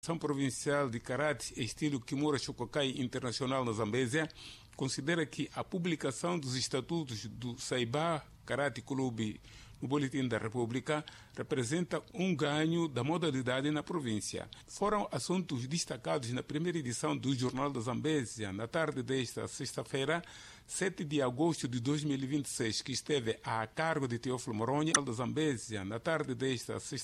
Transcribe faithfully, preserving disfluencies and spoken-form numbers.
A Associação Provincial de Karate e Estilo Kimura Shokokai Internacional na Zambésia considera que a publicação dos estatutos do Saiba Karate Clube no Boletim da República representa um ganho da modalidade na província. Foram assuntos destacados na primeira edição do Jornal da Zambésia, na tarde desta sexta-feira, sete de agosto de dois mil e vinte e seis, que esteve a cargo de Teófilo Moronha, da Zambésia, na tarde desta sexta